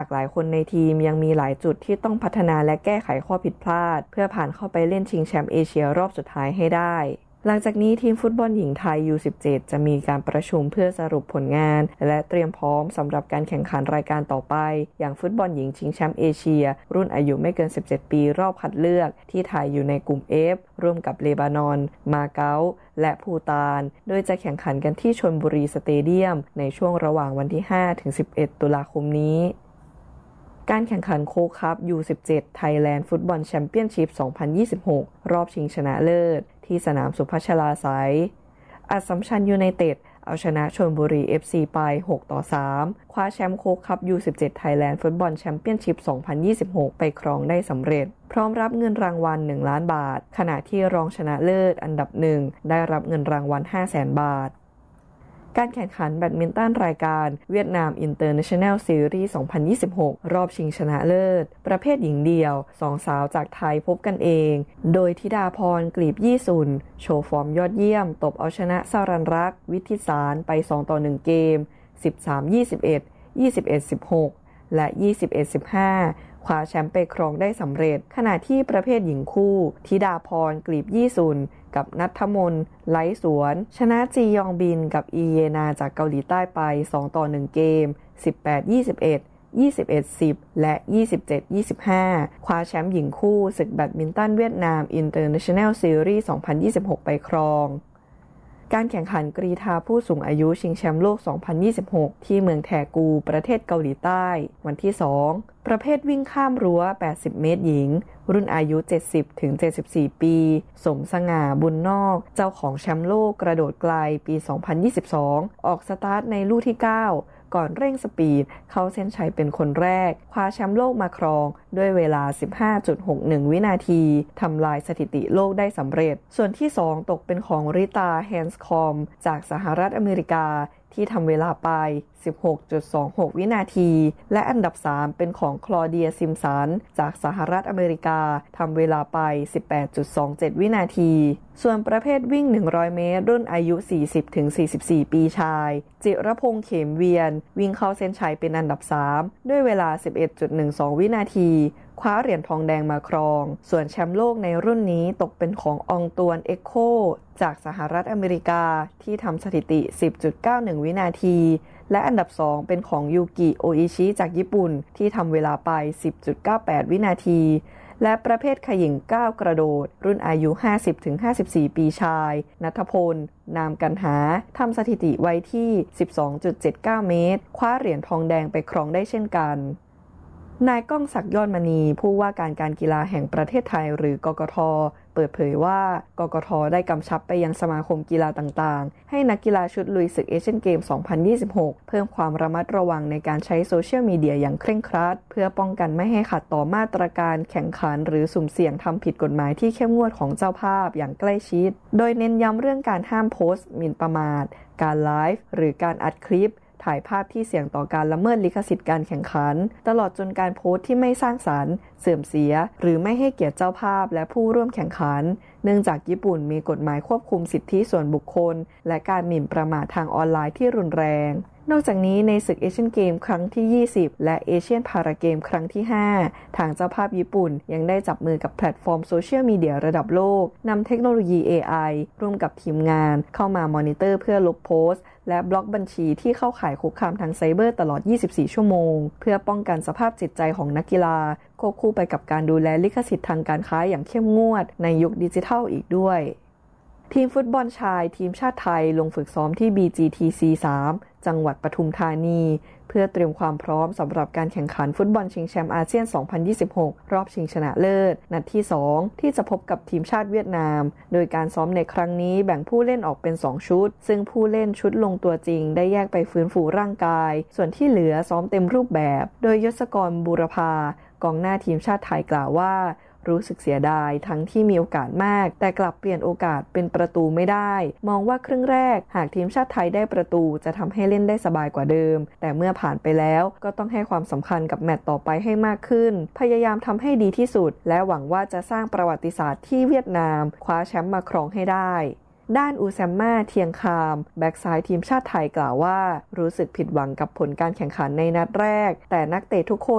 หลายคนในทีมยังมีหลายจุดที่ต้องพัฒนาและแก้ไขข้อผิดพลาดเพื่อผ่านเข้าไปเล่นชิงแชมป์เอเชียรอบสุดท้ายให้ได้หลังจากนี้ทีมฟุตบอลหญิงไทย U17 จะมีการประชุมเพื่อสรุปผลงานและเตรียมพร้อมสำหรับการแข่งขันรายการต่อไปอย่างฟุตบอลหญิงชิงแชมป์เอเชียรุ่นอายุไม่เกิน17ปีรอบคัดเลือกที่ไทยอยู่ในกลุ่ม F ร่วมกับเลบานอน มาเก๊าและภูฏานโดยจะแข่งขันกันที่ชลบุรีสเตเดียมในช่วงระหว่างวันที่ 5-11 ตุลาคมนี้การแข่งขันโค้กคัพ U17 Thailand Football Championship 2026 รอบชิงชนะเลิศที่สนามสุพัชราไสยอัสสัมชัญยูไนเต็ดเอาชนะชลบุรี FC ไป 6-3 คว้าแชมป์โค้กคัพ U17 Thailand Football Championship 2026 ไปครองได้สำเร็จพร้อมรับเงินรางวัล1ล้านบาทขณะที่รองชนะเลิศอันดับ1ได้รับเงินรางวัล 500,000 บาทการแข่งขันแบดมินตันรายการเวียดนามอินเตอร์เนชั่นแนลซีรีส์ 2026 รอบชิงชนะเลิศประเภทหญิงเดี่ยว2สาวจากไทยพบกันเองโดยธิดาพรกลีบยี่สุนโชว์ฟอร์มยอดเยี่ยมตบเอาชนะสรัญรักษ์วิทิสารไป2-1เกม 13-21 21-16 และ 21-15 คว้าแชมป์ไปครองได้สำเร็จขณะที่ประเภทหญิงคู่ธิดาพรกลีบยี่สุนกับณัฐมนต์ไล้สวนชนะจียองบินกับอีเยนาจากเกาหลีใต้ไป2-1เกม 18-21 21-10 และ 27-25 คว้าแชมป์หญิงคู่ศึกแบดมินตันเวียดนามอินเตอร์เนชั่นแนลซีรีส์ 2026 ไปครองการแข่งขันกรีฑาผู้สูงอายุชิงแชมป์โลก 2026 ที่เมืองแทกูประเทศเกาหลีใต้วันที่ 2 ประเภทวิ่งข้ามรั้ว 80 เมตรหญิงรุ่นอายุ 70-74 ปี สมสง่าบุญนอกเจ้าของแชมป์โลกกระโดดไกลปี 2022 ออกสตาร์ทในลู่ที่ 9ก่อนเร่งสปีดเข้าเส้นชัยเป็นคนแรกคว้าแชมป์โลกมาครองด้วยเวลา 15.61 วินาทีทำลายสถิติโลกได้สำเร็จส่วนที่ 2 ตกเป็นของริตาแฮนส์คอมจากสหรัฐอเมริกาที่ทำเวลาไป 16.26 วินาทีและอันดับ 3 เป็นของคลอเดียซิมสันจากสหรัฐอเมริกาทำเวลาไป 18.27 วินาทีส่วนประเภทวิ่ง 100 เมตรรุ่นอายุ 40-44 ปีชายจิรพงษ์เขมเวียนวิ่งเข้าเส้นชัยเป็นอันดับ 3 ด้วยเวลา 11.12 วินาทีคว้าเหรียญทองแดงมาครองส่วนแชมป์โลกในรุ่นนี้ตกเป็นของอองตวนเอ็กโคจากสหรัฐอเมริกาที่ทำสถิติ 10.91 วินาทีและอันดับ 2 เป็นของยูกิโออิชิจากญี่ปุ่นที่ทำเวลาไป 10.98 วินาทีและประเภทขยิงก้าวกระโดดรุ่นอายุ 50-54 ปีชายณัฐพลนามกันหาทำสถิติไว้ที่ 12.79 เมตรคว้าเหรียญทองแดงไปครองได้เช่นกันนายก้องศักดิ์ยอดมณีผู้ว่าการกีฬาแห่งประเทศไทยหรือกกท.เปิดเผยว่ากกท.ได้กำชับไปยังสมาคมกีฬาต่างๆให้นักกีฬาชุดลุยศึกเอเชียนเกม 2026 เพิ่มความระมัดระวังในการใช้โซเชียลมีเดียอย่างเคร่งครัดเพื่อป้องกันไม่ให้ขัดต่อมาตรการแข่งขันหรือสุ่มเสี่ยงทำผิดกฎหมายที่เข้มงวดของเจ้าภาพอย่างใกล้ชิดโดยเน้นย้ำเรื่องการห้ามโพสต์หมิ่นประมาทการไลฟ์หรือการอัดคลิปถ่ายภาพที่เสี่ยงต่อการละเมิดลิขสิทธิ์การแข่งขันตลอดจนการโพสต์ที่ไม่สร้างสรรค์เสื่อมเสียหรือไม่ให้เกียรติเจ้าภาพและผู้ร่วมแข่งขันเนื่องจากญี่ปุ่นมีกฎหมายควบคุมสิทธิส่วนบุคคลและการหมิ่นประมาททางออนไลน์ที่รุนแรงนอกจากนี้ในศึกเอเชียนเกมครั้งที่ 20 และเอเชียนพาราเกมครั้งที่ 5 ทางเจ้าภาพญี่ปุ่นยังได้จับมือกับแพลตฟอร์มโซเชียลมีเดียระดับโลกนำเทคโนโลยี AI ร่วมกับทีมงานเข้ามามอนิเตอร์เพื่อลบโพสต์และบล็อกบัญชีที่เข้าข่ายคุกคามทางไซเบอร์ตลอด 24 ชั่วโมงเพื่อป้องกันสภาพจิตใจของนักกีฬาควบคู่ไปกับการดูแลลิขสิทธิ์ทางการค้าอย่างเข้มงวดในยุคดิจิทัลอีกด้วยทีมฟุตบอลชายทีมชาติไทยลงฝึกซ้อมที่ BGTC 3 จังหวัดปทุมธานีเพื่อเตรียมความพร้อมสำหรับการแข่งขันฟุตบอลชิงแชมป์อาเซียน 2026 รอบชิงชนะเลิศนัดที่ 2 ที่จะพบกับทีมชาติเวียดนามโดยการซ้อมในครั้งนี้แบ่งผู้เล่นออกเป็น 2 ชุดซึ่งผู้เล่นชุดลงตัวจริงได้แยกไปฟื้นฟูร่างกายส่วนที่เหลือซ้อมเต็มรูปแบบโดยยศกรบูรพากองหน้าทีมชาติไทยกล่าวว่ารู้สึกเสียดายทั้งที่มีโอกาสมากแต่กลับเปลี่ยนโอกาสเป็นประตูไม่ได้มองว่าครึ่งแรกหากทีมชาติไทยได้ประตูจะทำให้เล่นได้สบายกว่าเดิมแต่เมื่อผ่านไปแล้วก็ต้องให้ความสำคัญกับแมตช์ต่อไปให้มากขึ้นพยายามทำให้ดีที่สุดและหวังว่าจะสร้างประวัติศาสตร์ที่เวียดนามคว้าแชมป์มาครองให้ได้ด้านอูแซมมาเทียงคามแบ็กซ้ายทีมชาติไทยกล่าวว่ารู้สึกผิดหวังกับผลการแข่งขันในนัดแรกแต่นักเตะทุกคน